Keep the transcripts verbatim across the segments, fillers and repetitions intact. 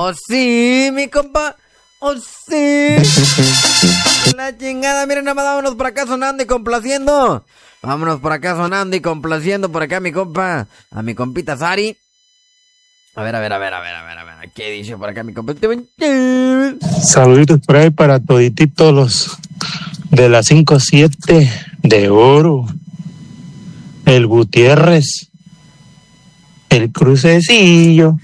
Oh, sí, mi compa. Oh, sí. La chingada, miren, nada más vámonos por acá sonando y complaciendo. Vámonos por acá sonando y complaciendo por acá, mi compa. A mi compita Sari. A ver, a ver, a ver, a ver, a ver, a ver. ¿Qué dice por acá mi compita? Saluditos por ahí para todititos los de la cinco siete de oro. El Gutiérrez. El Crucecillo.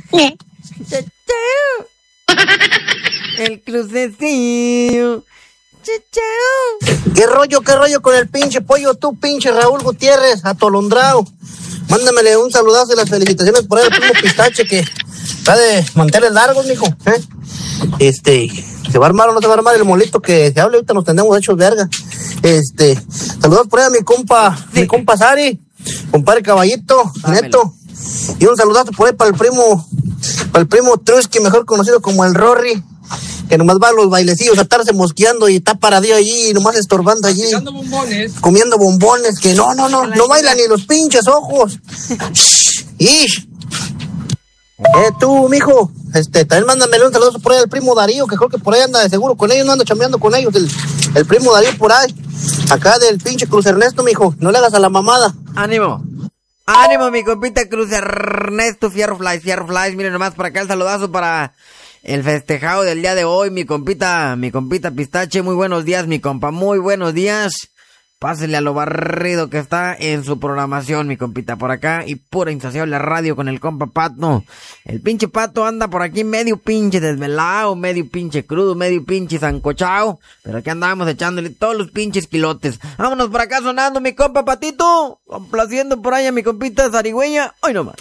El Crucecillo. ¿Qué rollo, qué rollo con el pinche pollo tú, pinche Raúl Gutiérrez, atolondrado? Mándamele un saludazo y las felicitaciones por ahí al primo Pistache que está de manteles largos, mijo. ¿eh? Este, ¿se va a armar o no se va a armar el molito que se hable? Ahorita nos tendemos hechos verga. Este, saludos por ahí a mi compa, sí. mi compa Sari, compadre Caballito, Dámelo. Neto. Y un saludazo por ahí para el primo, para el primo Trusky, mejor conocido como el Rory, que nomás va a los bailecillos a estarse mosqueando y está paradillo allí, nomás estorbando allí. Comiendo bombones. Comiendo bombones, que no, no, no, no bailan ni los pinches ojos. Ish. Eh, tú, mijo, este, también mándame un saludo por ahí al primo Darío, que creo que por ahí anda de seguro con ellos, no anda chambeando con ellos, el, el primo Darío por ahí, acá del pinche Cruz Ernesto, mijo, no le hagas a la mamada. Ánimo. Ánimo, mi compita Cruz Ernesto, Fierro Flies, Fierro Flies, miren nomás por acá el saludazo para el festejado del día de hoy, mi compita, mi compita Pistache, muy buenos días, mi compa, muy buenos días. Pásele a lo barrido que está en su programación, mi compita, por acá, y pura insaciable radio con el compa Pato. El pinche Pato anda por aquí medio pinche desvelado, medio pinche crudo, medio pinche zancochao, pero aquí andamos echándole todos los pinches quilotes. Vámonos por acá sonando, mi compa Patito, complaciendo por ahí a mi compita zarigüeña, hoy nomás.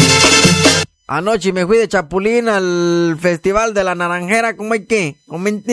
Anoche me fui de Chapulín al Festival de la Naranjera, ¿cómo hay que? Comenté.